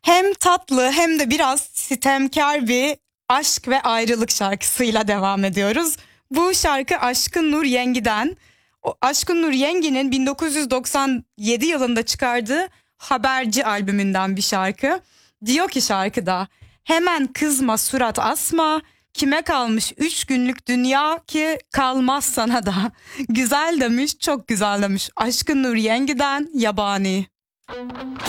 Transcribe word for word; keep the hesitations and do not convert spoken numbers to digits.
Hem tatlı hem de biraz sitemkar bir aşk ve ayrılık şarkısıyla devam ediyoruz. Bu şarkı Aşkın Nur Yengi'den. O Aşkın Nur Yengi'nin bin dokuz yüz doksan yedi yılında çıkardığı Haberci albümünden bir şarkı. Diyor ki şarkıda, hemen kızma surat asma, kime kalmış üç günlük dünya ki kalmaz sana da. Güzel demiş, çok güzel demiş. Aşkın Nur Yengi'den Yabani.